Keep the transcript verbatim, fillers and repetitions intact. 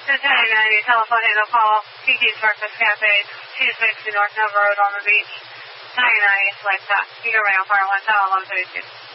ten ninety, telephone handle call, T T's Breakfast Cafe, two sixty North Nova Road on the beach, nine ninety, select that. You go around, fire one, tower one thirty-two.